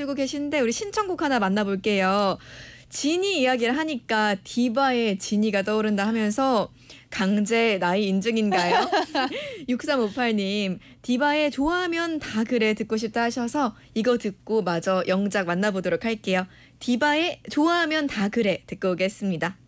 보내주고 계신데 우리 신청곡 하나 만나볼게요. 지니 이야기를 하니까 디바의 지니가 떠오른다 하면서 강제 나이 인증인가요? 6358님 디바의 좋아하면 다 그래 듣고 싶다 하셔서 이거 듣고 마저 영작 만나보도록 할게요. 디바의 좋아하면 다 그래 듣고 오겠습니다.